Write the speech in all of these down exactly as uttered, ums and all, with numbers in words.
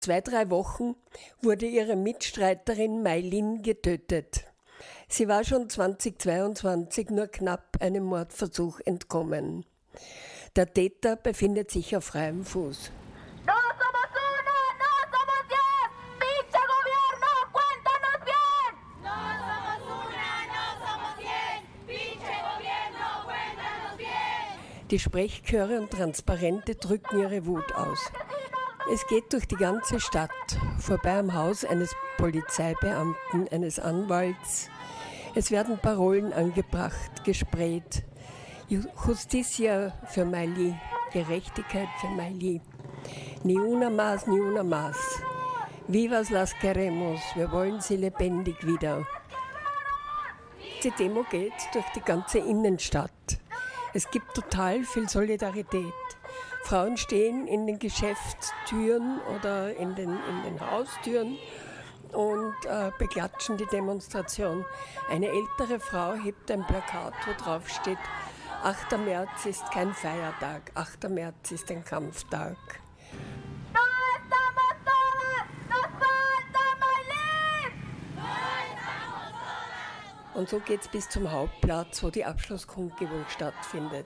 zwei, drei Wochen wurde ihre Mitstreiterin Maylin getötet. Sie war schon zweitausendzweiundzwanzig nur knapp einem Mordversuch entkommen. Der Täter befindet sich auf freiem Fuß. ¡No somos una! ¡No somos diez! ¡Pinche gobierno! ¡Cuéntanos bien! ¡No somos una! ¡No somos diez! ¡Pinche gobierno! ¡Cuéntanos bien! Die Sprechchöre und Transparente drücken ihre Wut aus. Es geht durch die ganze Stadt, vorbei am Haus eines Polizeibeamten, eines Anwalts. Es werden Parolen angebracht, gesprayt. Justicia für Maylin, Gerechtigkeit für Maylin. Ni una más, ni una más. Vivas las queremos, wir wollen sie lebendig wieder. Die Demo geht durch die ganze Innenstadt. Es gibt total viel Solidarität. Frauen stehen in den Geschäftstüren oder in den, in den Haustüren und äh, beklatschen die Demonstration. Eine ältere Frau hebt ein Plakat, wo drauf steht: achter März ist kein Feiertag, achter März ist ein Kampftag. ¡No estamos todas! ¡Nos falta Maylin! ¡No estamos todas! Und so geht's bis zum Hauptplatz, wo die Abschlusskundgebung stattfindet.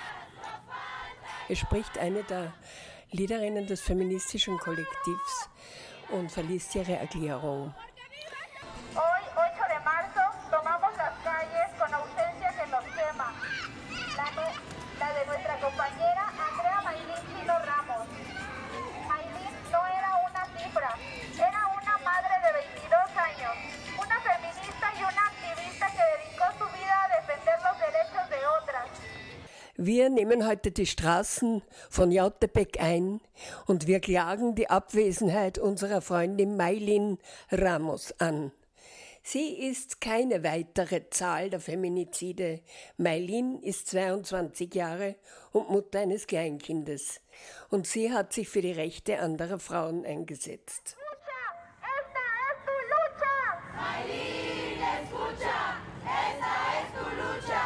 Es spricht eine der Leaderinnen des feministischen Kollektivs und verliest ihre Erklärung. Hoy, ocho de marzo, tomamos las calles con ausencia que nos quema. La, nu- la de nuestra compañera Andrea Maylin Chino Ramos. Maylin no era una cifra, era una madre de veintidós años, una feminista y una activista que dedicó su vida a defender los derechos de otras. Wir nehmen heute die Straßen von Yautepec ein und wir klagen die Abwesenheit unserer Freundin Maylin Ramos an. Sie ist keine weitere Zahl der Feminizide. Maylin ist zweiundzwanzig Jahre und Mutter eines Kleinkindes. Und sie hat sich für die Rechte anderer Frauen eingesetzt. ¡Lucha! ¡Esta es tu lucha! Maylin, escucha, esta es tu lucha.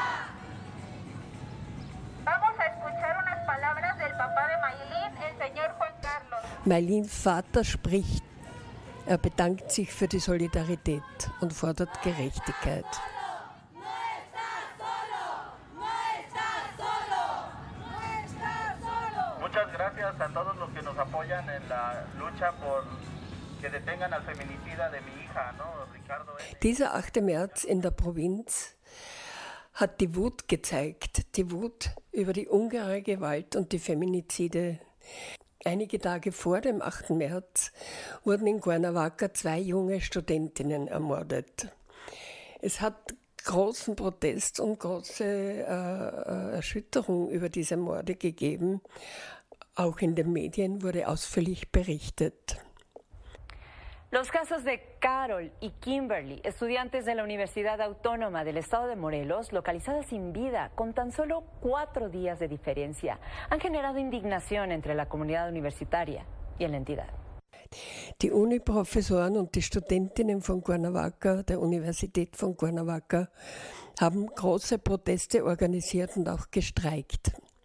Vamos a escuchar unas palabras del papá de Maylin, el señor Juan Carlos. Maylins Vater spricht. Er bedankt sich für die Solidarität und fordert Gerechtigkeit. No estás solo, no estás solo, no estás solo. Muchas gracias a todos los que nos apoyan en la lucha por que detengan al feminicida de mi hija, ¿no? Ricardo. Dieser achte März in der Provinz hat die Wut gezeigt, die Wut über die ungeheure Gewalt und die Feminizide. Einige Tage vor dem achten März wurden in Cuernavaca zwei junge Studentinnen ermordet. Es hat großen Protest und große äh, Erschütterung über diese Morde gegeben. Auch in den Medien wurde ausführlich berichtet. Los casos de Carol y Kimberly, estudiantes de la Universidad Autónoma del Estado de Morelos, localizadas sin vida con tan solo cuatro días de diferencia, han generado indignación entre la comunidad universitaria y en la entidad. Die Uniprofessoren und die Studentinnen von Cuernavaca, der Universität von Cuernavaca, haben große Proteste organisiert und auch gestreikt.